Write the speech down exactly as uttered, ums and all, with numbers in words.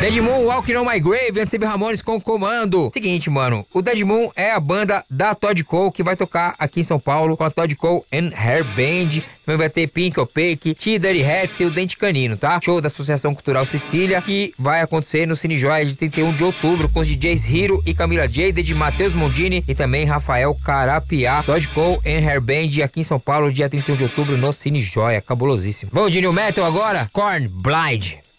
Dead Moon, Walking on My Grave, antes teve Ramones com Comando. Seguinte, mano, o Dead Moon é a banda da Todd Cole que vai tocar aqui em São Paulo com a Todd Cole and Hair Band. Também vai ter Pink Opaque, T Dirty Hats e o Dente Canino, tá? Show da Associação Cultural Sicília, que vai acontecer no Cine Joia de trinta e um de outubro com os D Js Hiro e Camila Jaded, Matheus Mondini e também Rafael Carapiá. Todd Cole and Hair Band aqui em São Paulo, dia trinta e um de outubro no Cine Joia. Cabulosíssimo. Vamos de New Metal agora? Korn, Blind.